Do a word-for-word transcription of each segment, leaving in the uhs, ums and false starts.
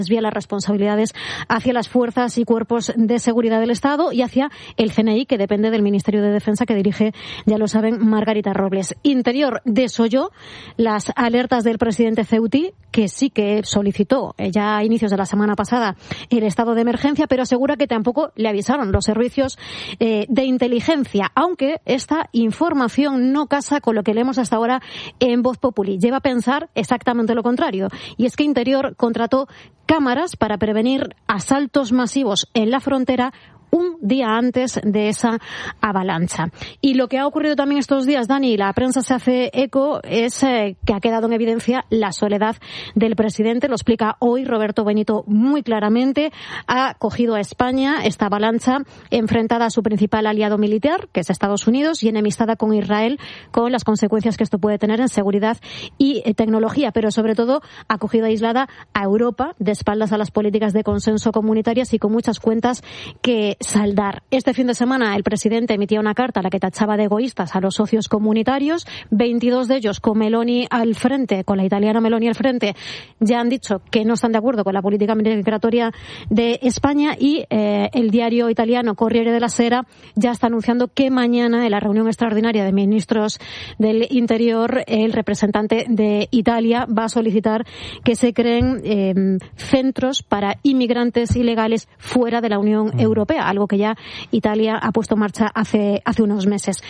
desvía las responsabilidades hacia las fuerzas y cuerpos de seguridad del Estado y hacia el C N I, que depende del Ministerio de Defensa, que dirige, ya lo saben, Margarita Robles. Interior desoyó las alertas del presidente Ceuti, que sí que solicitó ya a inicios de la semana pasada el estado de emergencia, pero asegura que tampoco le avisaron los servicios eh, de inteligencia, aunque esta información no casa con lo que leemos hasta ahora en Voz Populi. Lleva a pensar exactamente lo contrario, y es que Interior contrató cámaras para prevenir asaltos masivos en la frontera un día antes de esa avalancha. Y lo que ha ocurrido también estos días, Dani, y la prensa se hace eco, es eh, que ha quedado en evidencia la soledad del presidente. Lo explica hoy Roberto Benito muy claramente. Ha cogido a España esta avalancha enfrentada a su principal aliado militar, que es Estados Unidos, y enemistada con Israel, con las consecuencias que esto puede tener en seguridad y eh, tecnología. Pero sobre todo ha cogido aislada a Europa, de espaldas a las políticas de consenso comunitarias y con muchas cuentas que saldar. Este fin de semana el presidente emitía una carta a la que tachaba de egoístas a los socios comunitarios, veintidós de ellos con Meloni al frente, con la italiana Meloni al frente, ya han dicho que no están de acuerdo con la política migratoria de España, y eh, el diario italiano Corriere della Sera ya está anunciando que mañana, en la reunión extraordinaria de ministros del Interior, el representante de Italia va a solicitar que se creen eh, centros para inmigrantes ilegales fuera de la Unión Europea, algo que ya Italia ha puesto en marcha hace, hace unos meses.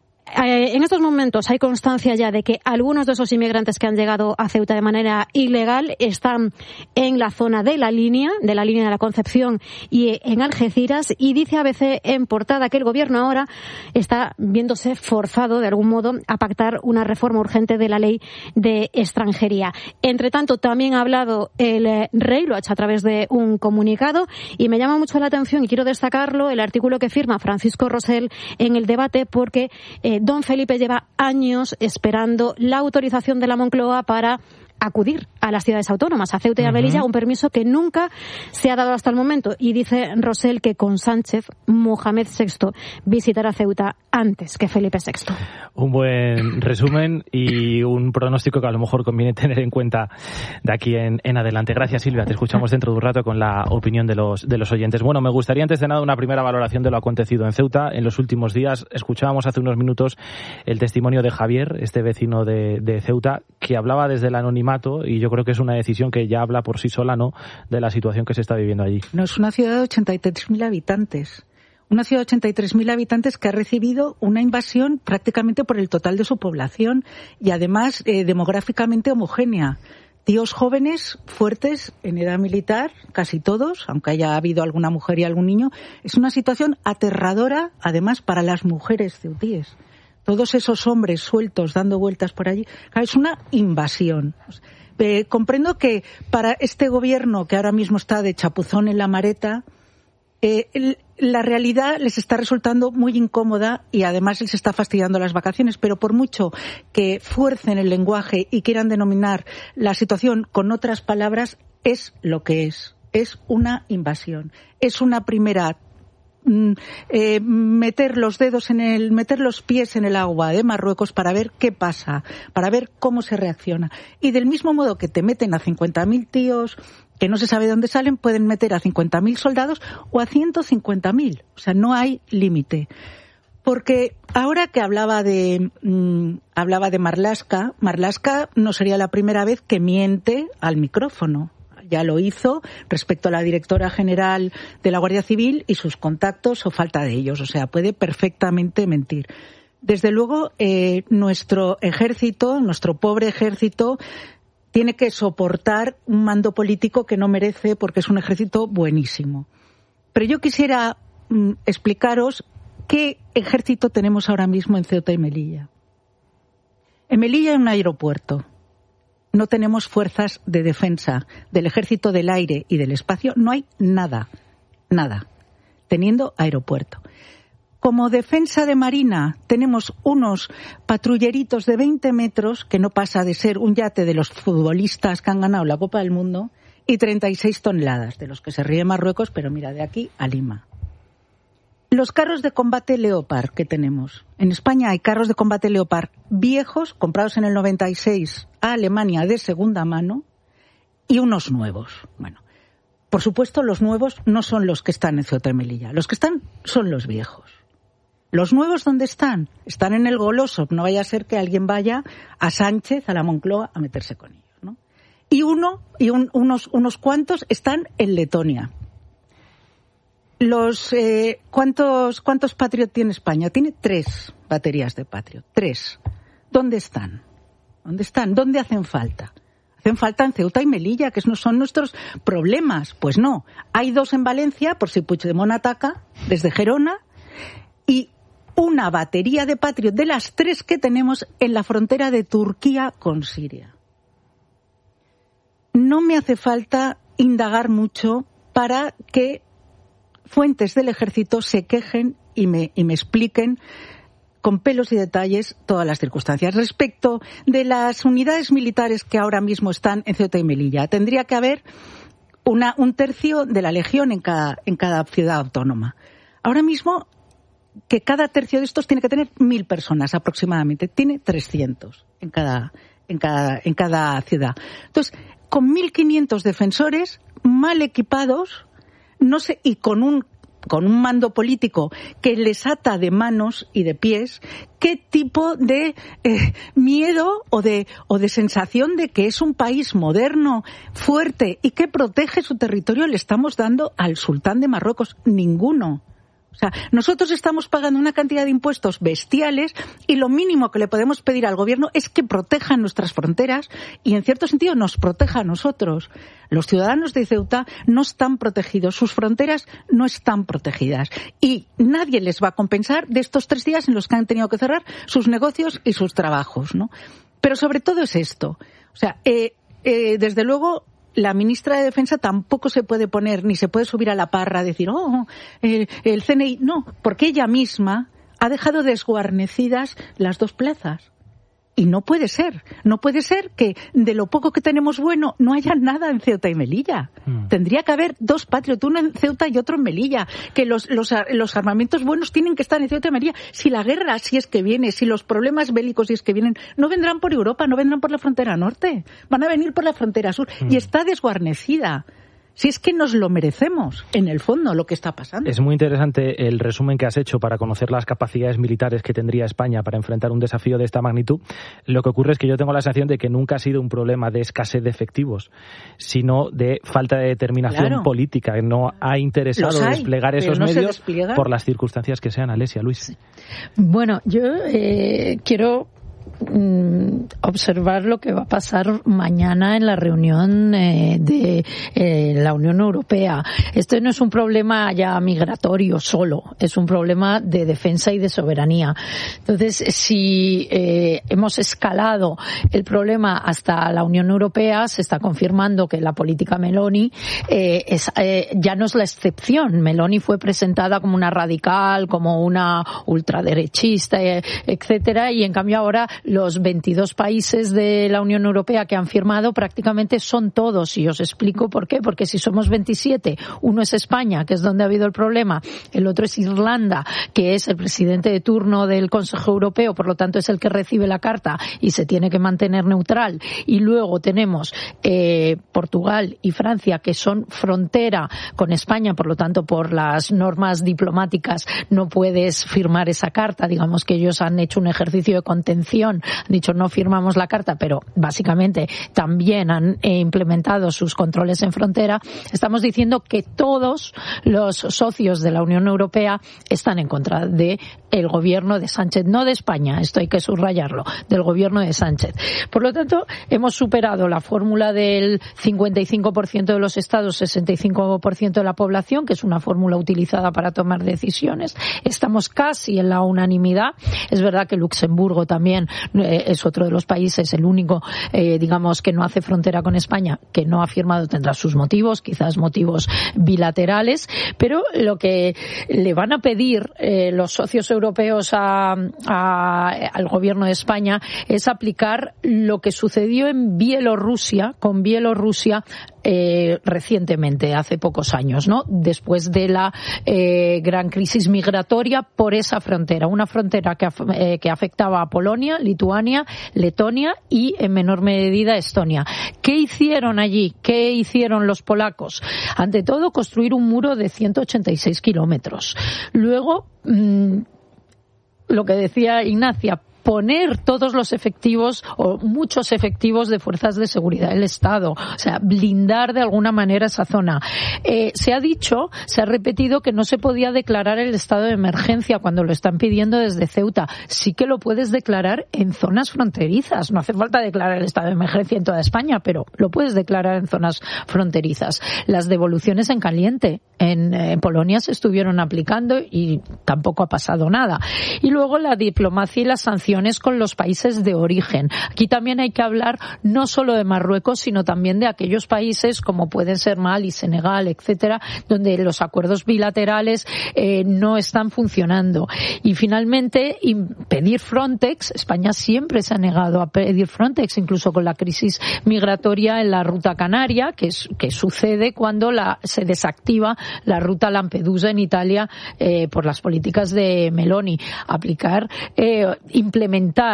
Eh, en estos momentos hay constancia ya de que algunos de esos inmigrantes que han llegado a Ceuta de manera ilegal están en la zona de la línea, de la línea de la Concepción y en Algeciras, y dice A B C en portada que el gobierno ahora está viéndose forzado de algún modo a pactar una reforma urgente de la ley de extranjería. Entre tanto, también ha hablado el rey, lo ha hecho a través de un comunicado, y me llama mucho la atención y quiero destacarlo, el artículo que firma Francisco Rosell en El Debate, porque eh, don Felipe lleva años esperando la autorización de la Moncloa para acudir a las ciudades autónomas, a Ceuta y a Melilla, uh-huh. un permiso que nunca se ha dado hasta el momento. Y dice Rosell que con Sánchez, Mohamed sexto visitará Ceuta antes que Felipe sexto. Un buen resumen y un pronóstico que a lo mejor conviene tener en cuenta de aquí en, en adelante. Gracias, Silvia. Te escuchamos dentro de un rato con la opinión de los, de los oyentes. Bueno, me gustaría antes de nada una primera valoración de lo acontecido en Ceuta en los últimos días. Escuchábamos hace unos minutos el testimonio de Javier, este vecino de, de Ceuta, que hablaba desde el anonimato, y yo creo que es una decisión que ya habla por sí sola, ¿no?, de la situación que se está viviendo allí. No, es una ciudad de ochenta y tres mil habitantes. Una ciudad de ochenta y tres mil habitantes que ha recibido una invasión prácticamente por el total de su población y además eh, demográficamente homogénea. Tíos jóvenes, fuertes, en edad militar, casi todos, aunque haya habido alguna mujer y algún niño. Es una situación aterradora, además, para las mujeres ceutíes. Todos esos hombres sueltos dando vueltas por allí. Es una invasión. Eh, comprendo que para este gobierno que ahora mismo está de chapuzón en la mareta, eh, el, la realidad les está resultando muy incómoda y además les está fastidiando las vacaciones, pero por mucho que fuercen el lenguaje y quieran denominar la situación con otras palabras, es lo que es. Es una invasión. Es una primera Eh, meter los dedos en el, meter los pies en el agua de Marruecos para ver qué pasa, para ver cómo se reacciona. Y del mismo modo que te meten a cincuenta mil tíos que no se sabe de dónde salen, pueden meter a cincuenta mil soldados o a ciento cincuenta mil. O sea, no hay límite. Porque ahora que hablaba de mmm, hablaba de Marlaska, Marlaska no sería la primera vez que miente al micrófono. Ya lo hizo respecto a la directora general de la Guardia Civil y sus contactos o falta de ellos. O sea, puede perfectamente mentir. Desde luego, eh, nuestro ejército, nuestro pobre ejército, tiene que soportar un mando político que no merece porque es un ejército buenísimo. Pero yo quisiera mm, explicaros qué ejército tenemos ahora mismo en Ceuta y Melilla. En Melilla hay un aeropuerto. No tenemos fuerzas de defensa del ejército del aire y del espacio. No hay nada, nada, teniendo aeropuerto. Como defensa de marina tenemos unos patrulleritos de veinte metros, que no pasa de ser un yate de los futbolistas que han ganado la Copa del Mundo, y treinta y seis toneladas, de los que se ríe Marruecos, pero mira, de aquí a Lima. Los carros de combate Leopard que tenemos. En España hay carros de combate Leopard viejos, comprados en el noventa y seis a Alemania de segunda mano, y unos nuevos. Bueno, por supuesto, los nuevos no son los que están en Ceuta y Melilla. Los que están son los viejos. ¿Los nuevos dónde están? Están en el Goloso. No vaya a ser que alguien vaya a Sánchez, a la Moncloa, a meterse con ellos, ¿no? Y uno, y un, unos, unos cuantos están en Letonia. Los, eh, ¿cuántos, cuántos Patriot tiene España? Tiene tres baterías de Patriot. Tres. ¿Dónde están? ¿Dónde están? ¿Dónde hacen falta? Hacen falta en Ceuta y Melilla, que no son nuestros problemas. Pues no. Hay dos en Valencia, por si Puigdemont ataca, desde Gerona, y una batería de Patriot de las tres que tenemos en la frontera de Turquía con Siria. No me hace falta indagar mucho para que fuentes del ejército se quejen y me, y me expliquen con pelos y detalles todas las circunstancias. Respecto de las unidades militares que ahora mismo están en Ceuta y Melilla, tendría que haber una, un tercio de la legión en cada, en cada ciudad autónoma. Ahora mismo, que cada tercio de estos tiene que tener mil personas aproximadamente. Tiene trescientos en cada, en cada, en cada ciudad. Entonces, con mil quinientos defensores mal equipados, no sé, y con un con un mando político que les ata de manos y de pies, qué tipo de eh, miedo o de o de sensación de que es un país moderno, fuerte y que protege su territorio le estamos dando al sultán de Marruecos. Ninguno. O sea, nosotros estamos pagando una cantidad de impuestos bestiales y lo mínimo que le podemos pedir al gobierno es que proteja nuestras fronteras y, en cierto sentido, nos proteja a nosotros. Los ciudadanos de Ceuta no están protegidos, sus fronteras no están protegidas y nadie les va a compensar de estos tres días en los que han tenido que cerrar sus negocios y sus trabajos, ¿no? Pero sobre todo es esto. O sea, eh, eh, desde luego, la ministra de Defensa tampoco se puede poner, ni se puede subir a la parra a decir, oh, el, el C N I. No, porque ella misma ha dejado desguarnecidas las dos plazas. Y no puede ser. No puede ser que de lo poco que tenemos bueno no haya nada en Ceuta y Melilla. Mm. Tendría que haber dos Patriot, uno en Ceuta y otro en Melilla. Que los, los, los armamentos buenos tienen que estar en Ceuta y Melilla. Si la guerra, si es que viene, si los problemas bélicos, si es que vienen, no vendrán por Europa, no vendrán por la frontera norte. Van a venir por la frontera sur. Mm. Y está desguarnecida. Si es que nos lo merecemos, en el fondo, lo que está pasando. Es muy interesante el resumen que has hecho para conocer las capacidades militares que tendría España para enfrentar un desafío de esta magnitud. Lo que ocurre es que yo tengo la sensación de que nunca ha sido un problema de escasez de efectivos, sino de falta de determinación claro. política, que no ha interesado hay, desplegar esos no medios por las circunstancias que sean. Alesia, Luis. Bueno, yo eh, quiero observar lo que va a pasar mañana en la reunión eh, de eh, la Unión Europea. Esto no es un problema ya migratorio solo, es un problema de defensa y de soberanía. Entonces, si eh, hemos escalado el problema hasta la Unión Europea, se está confirmando que la política Meloni eh, es, eh, ya no es la excepción. Meloni fue presentada como una radical, como una ultraderechista, eh, etcétera, y en cambio ahora los veintidós países de la Unión Europea que han firmado prácticamente son todos, y os explico por qué. Porque si somos veintisiete, uno es España, que es donde ha habido el problema, el otro es Irlanda, que es el presidente de turno del Consejo Europeo, por lo tanto es el que recibe la carta y se tiene que mantener neutral, y luego tenemos eh, Portugal y Francia, que son frontera con España, por lo tanto por las normas diplomáticas no puedes firmar esa carta. Digamos que ellos han hecho un ejercicio de contención, han dicho no firmamos la carta, pero básicamente también han eh, implementado sus controles en frontera. Estamos diciendo que todos los socios de la Unión Europea están en contra de el gobierno de Sánchez, no de España, esto hay que subrayarlo, del gobierno de Sánchez. Por lo tanto, hemos superado la fórmula del cincuenta y cinco por ciento de los estados, sesenta y cinco por ciento de la población, que es una fórmula utilizada para tomar decisiones. Estamos casi en la unanimidad. Es verdad que Luxemburgo también eh, es otro de los países, el único, eh, digamos, que no hace frontera con España, que no ha firmado, tendrá sus motivos, quizás motivos bilaterales, pero lo que le van a pedir eh, los socios europeos a, a, al gobierno de España es aplicar lo que sucedió en Bielorrusia, con Bielorrusia, eh, recientemente, hace pocos años, ¿no? Después de la eh, gran crisis migratoria por esa frontera, una frontera que, eh, que afectaba a Polonia, Lituania, Letonia y en menor medida Estonia. ¿Qué hicieron allí? ¿Qué hicieron los polacos? Ante todo, construir un muro de ciento ochenta y seis kilómetros. Luego, mmm, lo que decía Ignacia, poner todos los efectivos o muchos efectivos de fuerzas de seguridad del Estado, o sea, blindar de alguna manera esa zona. Eh, se ha dicho, se ha repetido que no se podía declarar el estado de emergencia cuando lo están pidiendo desde Ceuta. Sí que lo puedes declarar en zonas fronterizas. No hace falta declarar el estado de emergencia en toda España, pero lo puedes declarar en zonas fronterizas. Las devoluciones en caliente en, en Polonia se estuvieron aplicando y tampoco ha pasado nada. Y luego la diplomacia y las sanciones con los países de origen. Aquí también hay que hablar no solo de Marruecos, sino también de aquellos países como pueden ser Mali, Senegal, etcétera, donde los acuerdos bilaterales eh, no están funcionando. Y finalmente, pedir Frontex. España siempre se ha negado a pedir Frontex, incluso con la crisis migratoria en la ruta canaria, que, es, que sucede cuando la, se desactiva la ruta Lampedusa en Italia eh, por las políticas de Meloni. Aplicar, eh, implementar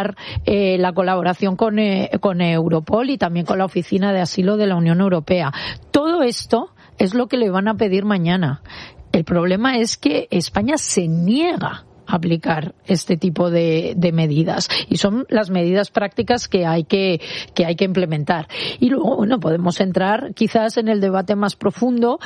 eh, la colaboración con, eh, con Europol y también con la Oficina de Asilo de la Unión Europea. Todo esto es lo que le van a pedir mañana. El problema es que España se niega aplicar este tipo de, de medidas y son las medidas prácticas que hay que que hay que implementar. Y luego, bueno, podemos entrar quizás en el debate más profundo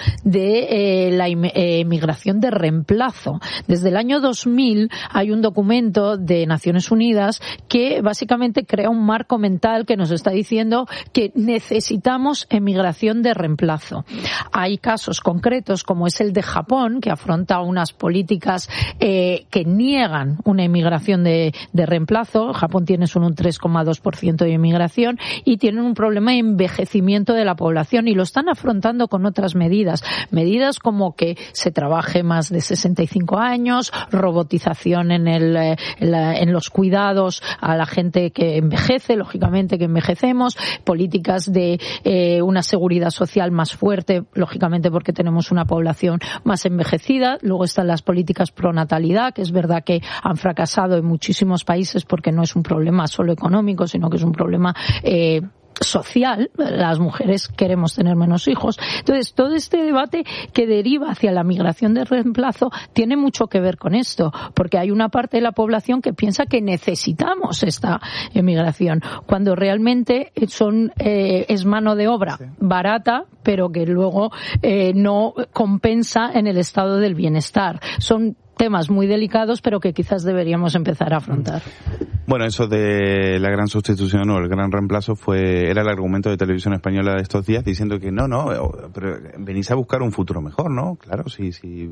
de eh, la inmigración de reemplazo. Desde el año dos mil hay un documento de Naciones Unidas que básicamente crea un marco mental que nos está diciendo que necesitamos emigración de reemplazo. Hay casos concretos como es el de Japón, que afronta unas políticas eh, que niegan una inmigración de, de reemplazo. Japón tiene solo un tres coma dos por ciento de inmigración y tienen un problema de envejecimiento de la población y lo están afrontando con otras medidas. Medidas como que se trabaje más de sesenta y cinco años, robotización en, el, en, la, en los cuidados a la gente que envejece, lógicamente que envejecemos, políticas de eh, una seguridad social más fuerte, lógicamente porque tenemos una población más envejecida. Luego están las políticas pro natalidad, que es verdad que han fracasado en muchísimos países porque no es un problema solo económico, sino que es un problema eh, social. Las mujeres queremos tener menos hijos. Entonces, todo este debate que deriva hacia la migración de reemplazo tiene mucho que ver con esto, porque hay una parte de la población que piensa que necesitamos esta emigración, cuando realmente son eh, es mano de obra sí. barata, pero que luego eh, no compensa en el estado del bienestar. Son temas muy delicados, pero que quizás deberíamos empezar a afrontar. Bueno, eso de la gran sustitución o el gran reemplazo fue era el argumento de Televisión Española de estos días, diciendo que no, no, pero venís a buscar un futuro mejor, ¿no? Claro, sí, sí.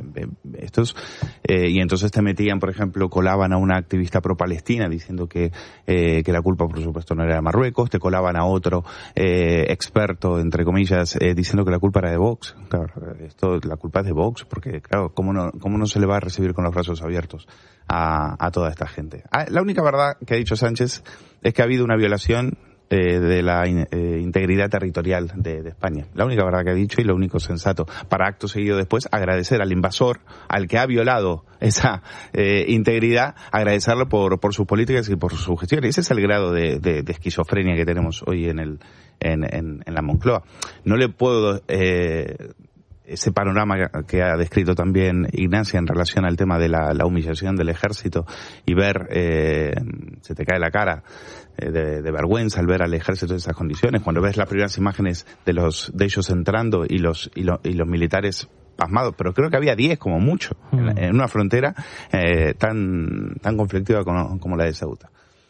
Estos eh, y entonces te metían, por ejemplo, colaban a una activista pro-palestina diciendo que eh, que la culpa, por supuesto, no era de Marruecos, te colaban a otro eh, experto, entre comillas, eh, diciendo que la culpa era de Vox. Claro, esto, la culpa es de Vox, porque, claro, ¿cómo no, cómo no se le va a recibir con los brazos abiertos a, a toda esta gente? Ah, la única verdad que ha dicho Sánchez es que ha habido una violación eh, de la in, eh, integridad territorial de, de España. La única verdad que ha dicho y lo único sensato. Para acto seguido después agradecer al invasor, al que ha violado esa eh, integridad, agradecerle por, por sus políticas y por su gestión. Ese es el grado de, de, de esquizofrenia que tenemos hoy en el en, en, en la Moncloa. No le puedo eh, ese panorama que ha descrito también Ignacia en relación al tema de la, la humillación del ejército y ver, eh, se te cae la cara eh, de, de vergüenza al ver al ejército en esas condiciones, cuando ves las primeras imágenes de los de ellos entrando y los y, lo, y los militares pasmados, pero creo que había diez como mucho mm. en, en una frontera eh, tan tan conflictiva como, como la de Ceuta.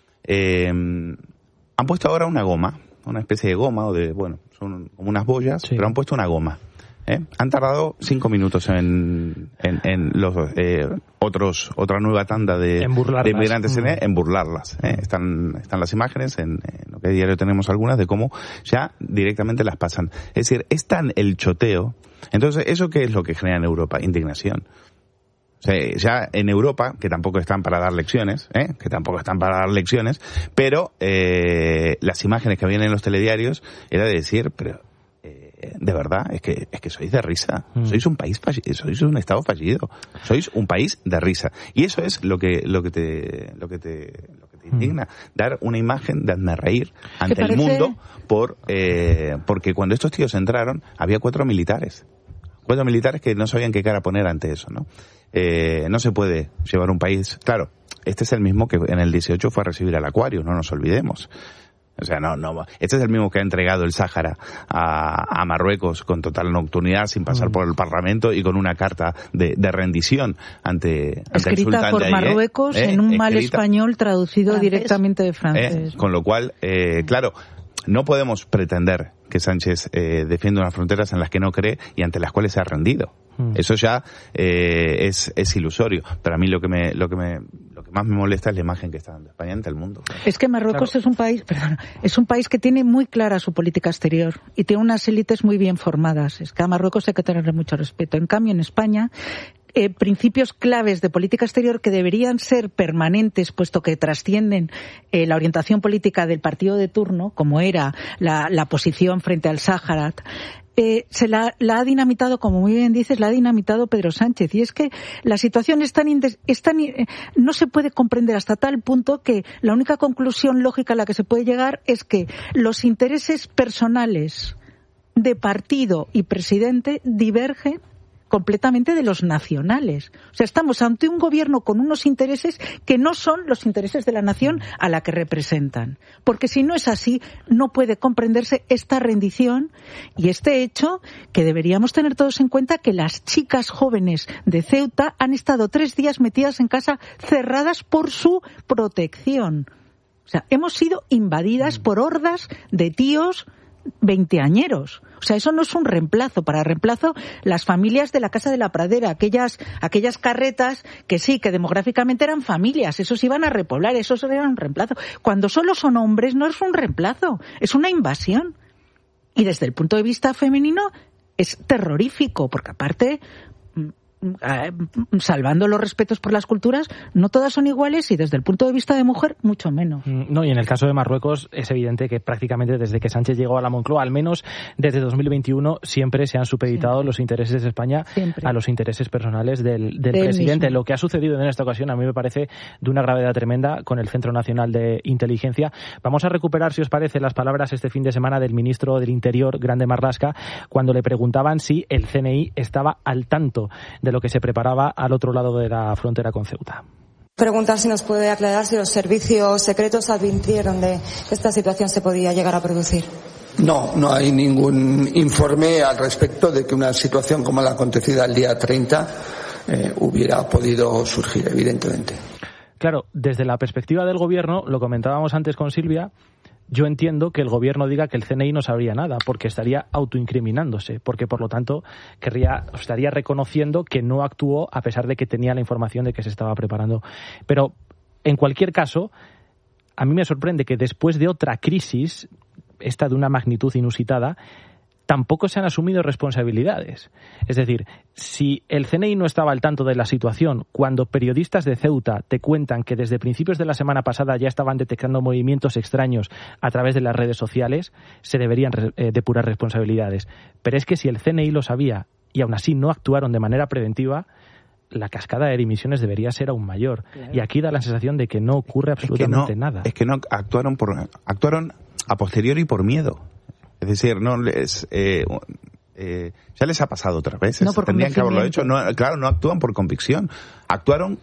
Eh, han puesto ahora una goma, una especie de goma o de, bueno, son como unas boyas, sí. pero han puesto una goma. ¿Eh? Han tardado cinco minutos en, en, en los eh, otros otra nueva tanda de, de inmigrantes en, en burlarlas. ¿eh? Están están las imágenes en, en lo que diario tenemos algunas de cómo ya directamente las pasan. Es decir, es tan el choteo. Entonces, ¿eso qué es lo que genera en Europa? Indignación. O sea, ya en Europa, que tampoco están para dar lecciones, ¿eh? que tampoco están para dar lecciones, pero eh, las imágenes que habían en los telediarios era de decir, pero de verdad, es que es que sois de risa. Mm. Sois un país fallido, sois un estado fallido. Sois un país de risa. Y eso es lo que lo que te lo que te lo que te indigna, mm. dar una imagen de hazme reír ante el mundo por eh, porque cuando estos tíos entraron había cuatro militares. Cuatro militares que no sabían qué cara poner ante eso, ¿no? Eh, no se puede llevar un país, claro, este es el mismo que en el dieciocho fue a recibir al Aquarius, no nos olvidemos. O sea, no, no, este es el mismo que ha entregado el Sáhara a, a Marruecos con total nocturnidad, sin pasar mm. por el Parlamento y con una carta de, de rendición ante, ante escrita el sultán por de ahí, Marruecos ¿eh? en un Escrita, mal español traducido francés. directamente de francés. ¿Eh? Con lo cual, eh, claro, no podemos pretender que Sánchez eh, defienda unas fronteras en las que no cree y ante las cuales se ha rendido. Mm. Eso ya eh, es, es ilusorio. Pero a mí lo que me, lo que me, lo que más me molesta es la imagen que está dando España ante el mundo. Es que Marruecos claro. es un país, perdón, es un país que tiene muy clara su política exterior y tiene unas élites muy bien formadas. Es que a Marruecos hay que tenerle mucho respeto. En cambio, en España, Eh, principios claves de política exterior que deberían ser permanentes, puesto que trascienden eh, la orientación política del partido de turno, como era la, la posición frente al Sáhara, eh, se la, la ha dinamitado, como muy bien dices, la ha dinamitado Pedro Sánchez. Y es que la situación es tan, indes, es tan eh, no se puede comprender hasta tal punto que la única conclusión lógica a la que se puede llegar es que los intereses personales de partido y presidente divergen completamente de los nacionales. O sea, estamos ante un gobierno con unos intereses que no son los intereses de la nación a la que representan. Porque si no es así, no puede comprenderse esta rendición y este hecho que deberíamos tener todos en cuenta, que las chicas jóvenes de Ceuta han estado tres días metidas en casa cerradas por su protección. O sea, hemos sido invadidas por hordas de tíos veinteañeros. O sea, eso no es un reemplazo. Para reemplazo, las familias de la Casa de la Pradera, aquellas aquellas carretas que sí, que demográficamente eran familias, esos iban a repoblar, esos eran un reemplazo. Cuando solo son hombres, no es un reemplazo, es una invasión. Y desde el punto de vista femenino, es terrorífico, porque aparte, salvando los respetos por las culturas, no todas son iguales y desde el punto de vista de mujer, mucho menos. No, y en el caso de Marruecos es evidente que prácticamente desde que Sánchez llegó a la Moncloa, al menos desde dos mil veintiuno, siempre se han supeditado sí. los intereses de España siempre. a los intereses personales del, del presidente. Mismo. Lo que ha sucedido en esta ocasión a mí me parece de una gravedad tremenda con el Centro Nacional de Inteligencia. Vamos a recuperar, si os parece, las palabras este fin de semana del ministro del Interior, Grande Marlaska, cuando le preguntaban si el C N I estaba al tanto de lo que se preparaba al otro lado de la frontera con Ceuta. Preguntar si nos puede aclarar si los servicios secretos advirtieron de que esta situación se podía llegar a producir. No, no hay ningún informe al respecto de que una situación como la acontecida el día treinta eh, hubiera podido surgir, evidentemente. Claro, desde la perspectiva del gobierno, lo comentábamos antes con Silvia, yo entiendo que el gobierno diga que el C N I no sabría nada, porque estaría autoincriminándose, porque por lo tanto querría, estaría reconociendo que no actuó a pesar de que tenía la información de que se estaba preparando. Pero, en cualquier caso, a mí me sorprende que después de otra crisis, esta de una magnitud inusitada, tampoco se han asumido responsabilidades. Es decir, si el C N I no estaba al tanto de la situación cuando periodistas de Ceuta te cuentan que desde principios de la semana pasada ya estaban detectando movimientos extraños a través de las redes sociales, se deberían eh, depurar responsabilidades. Pero es que si el C N I lo sabía y aún así no actuaron de manera preventiva, la cascada de emisiones debería ser aún mayor. Claro. Y aquí da la sensación de que no ocurre absolutamente es que no, nada. Es que no actuaron por actuaron a posteriori por miedo. Es decir, no les eh, eh, ya les ha pasado otras veces. No por Tendrían que haberlo hecho. No, claro, no actúan por convicción. Actuaron,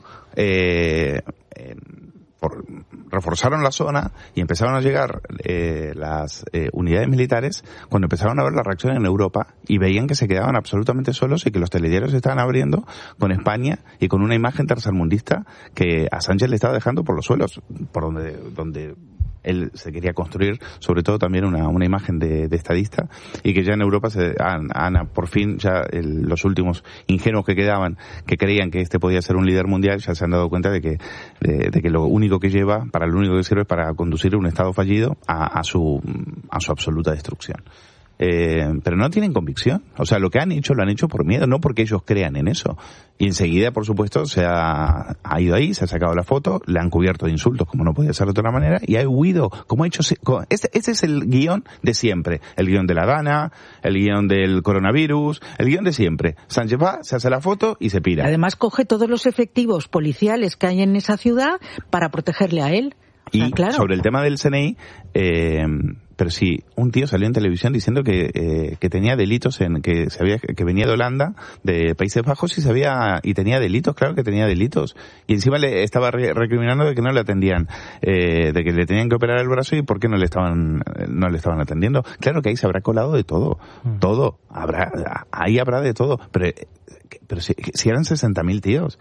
eh, eh, por, reforzaron la zona y empezaron a llegar eh, las eh, unidades militares cuando empezaron a ver la reacción en Europa y veían que se quedaban absolutamente solos y que los telediarios se estaban abriendo con España y con una imagen tercermundista que a Sánchez le estaba dejando por los suelos, por donde donde él se quería construir, sobre todo también una, una imagen de, de estadista, y que ya en Europa se han, han por fin, ya el, los últimos ingenuos que quedaban, que creían que este podía ser un líder mundial, ya se han dado cuenta de que, de, de que lo único que lleva, para lo único que sirve es para conducir un Estado fallido a, a su, a su absoluta destrucción. eh, pero no tienen convicción. O sea, lo que han hecho lo han hecho por miedo, no porque ellos crean en eso. Y enseguida, por supuesto, se ha, ha ido ahí, se ha sacado la foto, le han cubierto de insultos, como no podía ser de otra manera, y ha huido, como ha hecho... Este, este es el guión de siempre. El guión de la Dana, el guión del coronavirus, el guión de siempre. Sánchez va, se hace la foto y se pira. Además, coge todos los efectivos policiales que hay en esa ciudad para protegerle a él. O sea, y claro. Sobre el tema del C N I, eh, pero sí, un tío salió en televisión diciendo que eh, que tenía delitos, en que se había, que venía de Holanda, de Países Bajos, y sabía y tenía delitos, claro que tenía delitos. Y encima le estaba re- recriminando de que no le atendían, eh, de que le tenían que operar el brazo y por qué no le estaban no le estaban atendiendo. Claro que ahí se habrá colado de todo, mm. todo, habrá ahí habrá de todo, pero pero si, si eran sesenta mil tíos.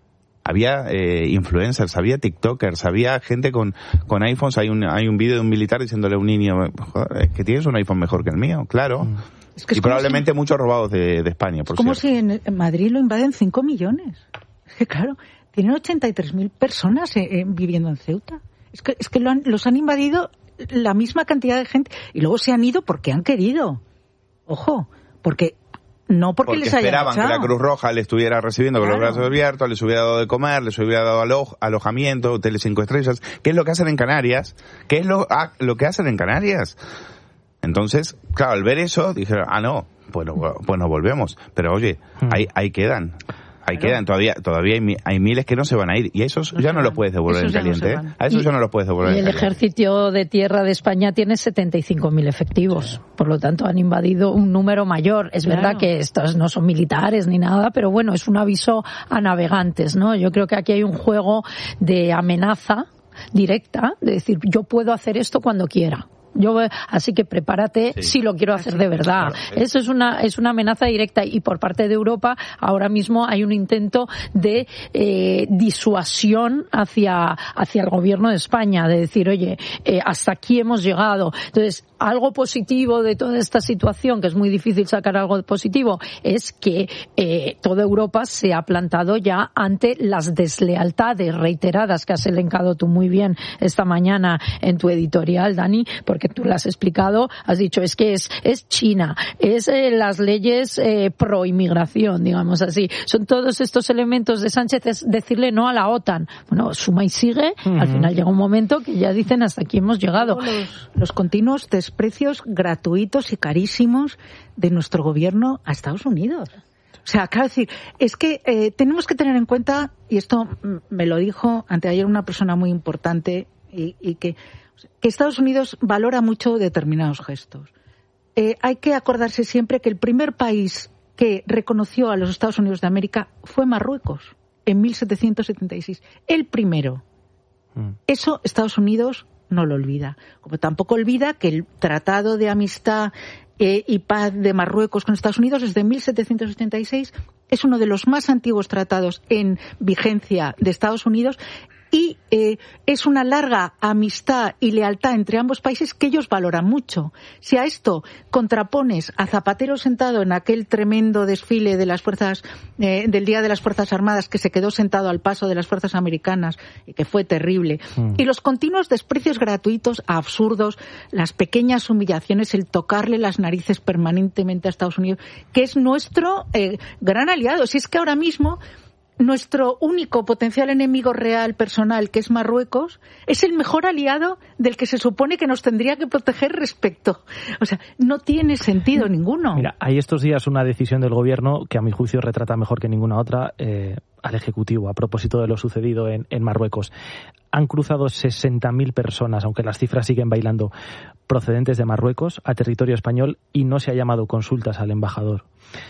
Había eh, influencers, había tiktokers, había gente con con iPhones. Hay un hay un vídeo de un militar diciéndole a un niño, joder, que tienes un iPhone mejor que el mío, claro. Mm. Es que es y probablemente si, muchos robados de, de España, por es como cierto. si en, en Madrid lo invaden cinco millones. Es que claro, tienen ochenta y tres mil personas eh, eh, viviendo en Ceuta. Es que es que lo han, los han invadido la misma cantidad de gente y luego se han ido porque han querido. Ojo, porque... No porque, porque les hayan esperaban echado. que la Cruz Roja le estuviera recibiendo con claro. los brazos abiertos, les hubiera dado de comer, les hubiera dado alo- alojamiento, hoteles cinco estrellas. ¿Qué es lo que hacen en Canarias? ¿Qué es lo, ah, lo que hacen en Canarias? Entonces, claro, al ver eso, dijeron, ah, no, pues, no, pues nos volvemos. Pero oye, hmm. ahí, ahí quedan. Ahí claro. quedan, todavía todavía hay, hay miles que no se van a ir. Y a esos no ya no los puedes devolver en caliente. No ¿eh? A esos y, ya no los puedes devolver y en el caliente. Ejército de Tierra de España tiene setenta y cinco mil efectivos. Por lo tanto, han invadido un número mayor. Es claro. verdad que estos no son militares ni nada, pero bueno, es un aviso a navegantes, ¿no? Yo creo que aquí hay un juego de amenaza directa, de decir, yo puedo hacer esto cuando quiera. Yo, así que prepárate sí. si lo quiero hacer de verdad. Claro, sí. Eso es una es una amenaza directa y por parte de Europa ahora mismo hay un intento de eh, disuasión hacia hacia el gobierno de España, de decir, oye, eh, hasta aquí hemos llegado. Entonces, algo positivo de toda esta situación, que es muy difícil sacar algo positivo, es que eh, toda Europa se ha plantado ya ante las deslealtades reiteradas que has elencado tú muy bien esta mañana en tu editorial, Dani, porque que tú lo has explicado, has dicho, es que es, es China, es eh, las leyes eh, pro inmigración, digamos así. Son todos estos elementos de Sánchez, es decirle no a la OTAN. Bueno, suma y sigue, uh-huh. al final llega un momento que ya dicen hasta aquí hemos llegado. Los, los continuos desprecios gratuitos y carísimos de nuestro gobierno a Estados Unidos. O sea, claro, decir, es que eh, tenemos que tener en cuenta, y esto me lo dijo anteayer una persona muy importante, y, y que que Estados Unidos valora mucho determinados gestos. Eh, hay que acordarse siempre que el primer país que reconoció a los Estados Unidos de América fue Marruecos, en mil setecientos setenta y seis. El primero. Mm. Eso Estados Unidos no lo olvida. Como tampoco olvida que el Tratado de Amistad eh, y Paz de Marruecos con Estados Unidos es de mil setecientos setenta y seis. Es uno de los más antiguos tratados en vigencia de Estados Unidos. Y eh, es una larga amistad y lealtad entre ambos países que ellos valoran mucho. Si a esto contrapones a Zapatero sentado en aquel tremendo desfile de las fuerzas eh, del Día de las Fuerzas Armadas, que se quedó sentado al paso de las fuerzas americanas y que fue terrible, mm. y los continuos desprecios gratuitos, absurdos, las pequeñas humillaciones, el tocarle las narices permanentemente a Estados Unidos, que es nuestro eh, gran aliado. Si es que ahora mismo nuestro único potencial enemigo real personal, que es Marruecos, es el mejor aliado del que se supone que nos tendría que proteger respecto. O sea, no tiene sentido ninguno. Mira, hay estos días una decisión del gobierno que a mi juicio retrata mejor que ninguna otra eh, al Ejecutivo a propósito de lo sucedido en, en Marruecos. Han cruzado sesenta mil personas, aunque las cifras siguen bailando, procedentes de Marruecos a territorio español y no se ha llamado consultas al embajador.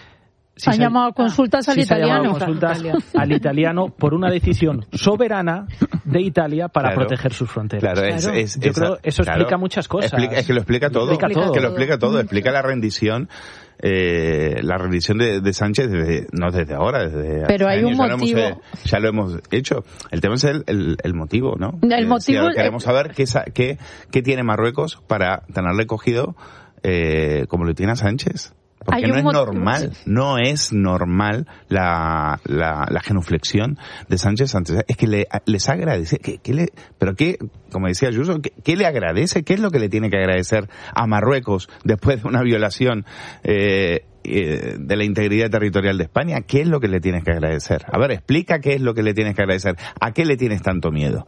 Sí, han se, llamado consultas al sí italiano. Se consultas al italiano por una decisión soberana de Italia para claro, proteger sus fronteras. Claro, es, es, Yo esa, creo eso claro, explica muchas cosas. Explica, es que lo explica todo. Explica todo. Es que lo explica todo. Explica la rendición, eh, la rendición de, de Sánchez desde, no desde ahora, desde Pero hay años, un motivo. Ya lo, hemos, ya lo hemos hecho. El tema es el, el, el motivo, ¿no? El motivo. Si queremos saber qué, qué, qué tiene Marruecos para tenerle cogido eh, como lo tiene a Sánchez. Porque no es normal, no es normal la, la, la genuflexión de Sánchez Sánchez. Es que le, les agradece, ¿qué, qué le, pero qué, como decía Ayuso, ¿qué, qué le agradece? ¿Qué es lo que le tiene que agradecer a Marruecos después de una violación eh, eh, de la integridad territorial de España? ¿Qué es lo que le tienes que agradecer? A ver, explica qué es lo que le tienes que agradecer. ¿A qué le tienes tanto miedo?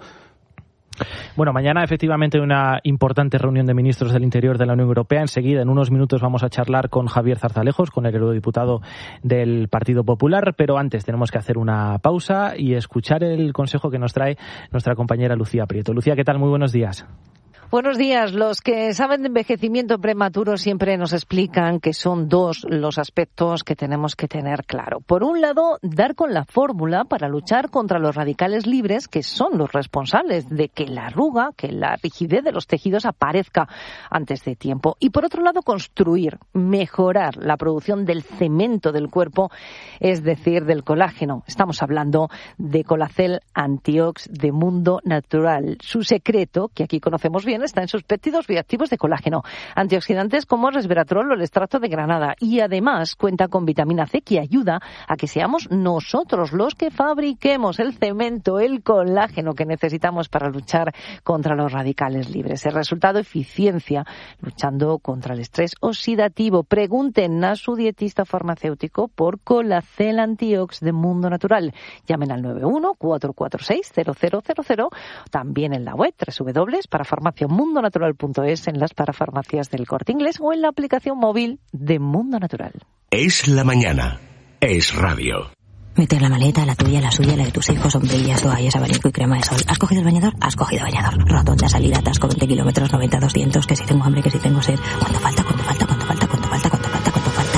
Bueno, mañana efectivamente una importante reunión de ministros del Interior de la Unión Europea. Enseguida, en unos minutos, vamos a charlar con Javier Zarzalejos, con el eurodiputado del Partido Popular, pero antes tenemos que hacer una pausa y escuchar el consejo que nos trae nuestra compañera Lucía Prieto. Lucía, ¿qué tal? Muy buenos días. Buenos días. Los que saben de envejecimiento prematuro siempre nos explican que son dos los aspectos que tenemos que tener claro. Por un lado, dar con la fórmula para luchar contra los radicales libres, que son los responsables de que la arruga, que la rigidez de los tejidos aparezca antes de tiempo. Y por otro lado, construir, mejorar la producción del cemento del cuerpo, es decir, del colágeno. Estamos hablando de Colacel Antiox de Mundo Natural. Su secreto, que aquí conocemos bien, está en sus péptidos bioactivos de colágeno, antioxidantes como el resveratrol o el extracto de granada, y además cuenta con vitamina C, que ayuda a que seamos nosotros los que fabriquemos el cemento, el colágeno que necesitamos para luchar contra los radicales libres. El resultado, eficiencia luchando contra el estrés oxidativo. Pregunten a su dietista farmacéutico por Colacel Antiox de Mundo Natural. Llamen al nueve uno cuatro cuatro seis cero cero cero cero, también en la web doble u doble u doble u punto farmacia mundo natural punto es, en las parafarmacias del Corte Inglés o en la aplicación móvil de Mundo Natural. Es la mañana. Es radio. Meter la maleta, la tuya, la suya, la de tus hijos, sombrillas, toallas, abanico y crema de sol. ¿Has cogido el bañador? Has cogido bañador. Rotonda, salida, atasco, veinte kilómetros, noventa, doscientos, que si tengo hambre, que si tengo sed. ¿Cuánto falta? ¿Cuánto falta? ¿Cuánto falta? ¿Cuánto falta? ¿Cuánto falta? ¿Cuánto falta?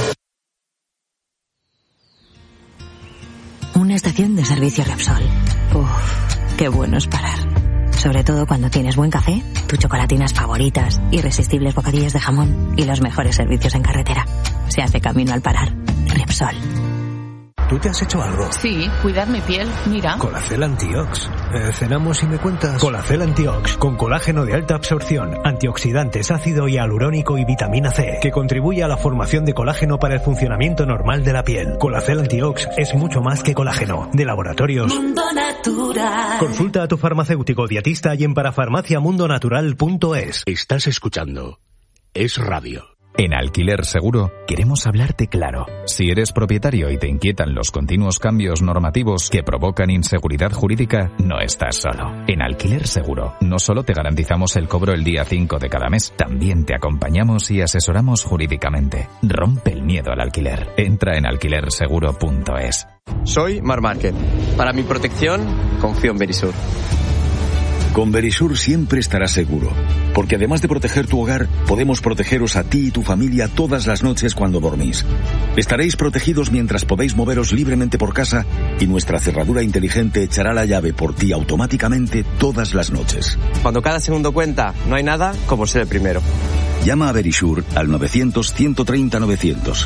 Y... una estación de servicio Repsol. Uff, qué bueno es parar. Sobre todo cuando tienes buen café, tus chocolatinas favoritas, irresistibles bocadillos de jamón y los mejores servicios en carretera. Se hace camino al parar. Repsol. ¿Tú te has hecho algo? Sí, cuidar mi piel, mira. Colacel Antiox. Eh, ¿Cenamos y me cuentas? Colacel Antiox, con colágeno de alta absorción, antioxidantes, ácido hialurónico y vitamina C, que contribuye a la formación de colágeno para el funcionamiento normal de la piel. Colacel Antiox es mucho más que colágeno. De Laboratorios Mundo Natural. Consulta a tu farmacéutico dietista y en parafarmacia mundo natural punto es. Estás escuchando Es Radio. En Alquiler Seguro queremos hablarte claro. Si eres propietario y te inquietan los continuos cambios normativos que provocan inseguridad jurídica, no estás solo. En Alquiler Seguro no solo te garantizamos el cobro el día cinco de cada mes, también te acompañamos y asesoramos jurídicamente. Rompe el miedo al alquiler. Entra en alquiler seguro punto es. Soy Mar Márquez. Para mi protección, confío en Verisur. Con Verisur siempre estarás seguro, porque además de proteger tu hogar, podemos protegeros a ti y tu familia todas las noches cuando dormís. Estaréis protegidos mientras podéis moveros libremente por casa y nuestra cerradura inteligente echará la llave por ti automáticamente todas las noches. Cuando cada segundo cuenta, no hay nada como ser el primero. Llama a Verisur al novecientos, ciento treinta, novecientos.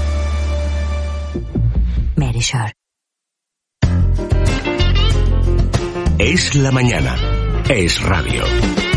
Verisur. Es la mañana. Es radio.